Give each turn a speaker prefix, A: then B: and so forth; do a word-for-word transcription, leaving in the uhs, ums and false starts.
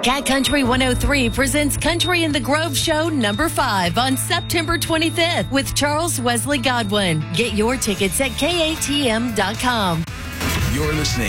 A: Cat Country one oh three presents Country in the Grove Show number five on September twenty-fifth with Charles Wesley Godwin. Get your tickets at K A T M dot com.
B: You're listening